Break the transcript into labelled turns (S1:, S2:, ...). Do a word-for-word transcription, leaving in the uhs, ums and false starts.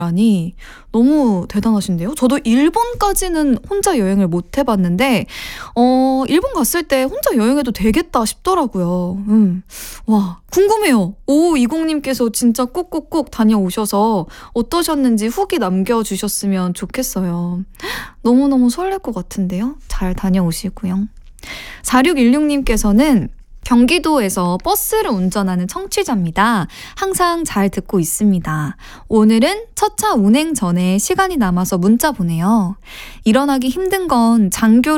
S1: 아니, 너무 대단하신데요? 저도 일본까지는 혼자 여행을 못 해봤는데, 어, 일본 갔을 때 혼자 여행해도 되겠다 싶더라고요. 음. 와, 궁금해요. 오이공님께서 진짜 꼭꼭꼭 다녀오셔서 어떠셨는지 후기 남겨주셨으면 좋겠어요. 너무너무 설렐 것 같은데요? 잘 다녀오시고요. 사육일육님께서는 경기도에서 버스를 운전하는 청취자입니다. 항상 잘 듣고 있습니다. 오늘은 첫 차 운행 전에 시간이 남아서 문자 보내요. 일어나기 힘든 건 장교